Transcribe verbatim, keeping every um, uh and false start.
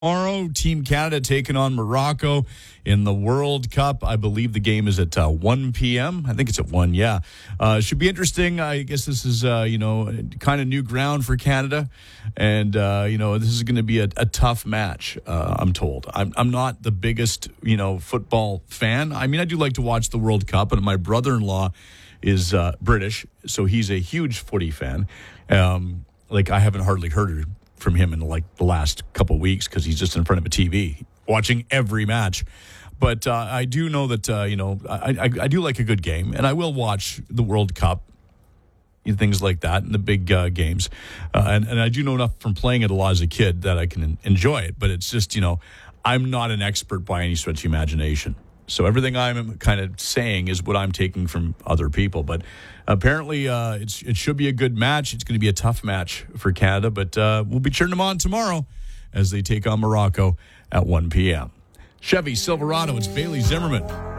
Tomorrow, Team Canada taking on Morocco in the World Cup. I believe the game is at uh, one p.m. I think it's at one, yeah. Uh, should be interesting. I guess this is, uh, you know, kind of new ground for Canada. And, uh, you know, this is going to be a, a tough match, uh, I'm told. I'm, I'm not the biggest, you know, football fan. I mean, I do like to watch the World Cup, and my brother-in-law is uh, British, so he's a huge footy fan. Um, like, I haven't hardly heard from him in like the last couple of weeks because he's just in front of a T V watching every match. But uh, I do know that, uh, you know, I, I, I do like a good game, and I will watch the World Cup, you know, things like that, and the big uh, games. Uh, and, and I do know enough from playing it a lot as a kid that I can enjoy it. But it's just, you know, I'm not an expert by any stretch of imagination. So everything I'm kind of saying is what I'm taking from other people. But apparently uh, it's, it should be a good match. It's going to be a tough match for Canada. But uh, we'll be cheering them on tomorrow as they take on Morocco at one p.m. Chevy Silverado, it's Bailey Zimmerman.